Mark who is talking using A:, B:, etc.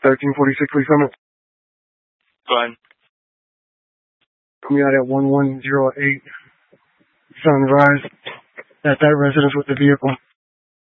A: 1346 Lee Summit.
B: Go ahead.
A: Coming out at 1108 Sunrise at that residence with the vehicle.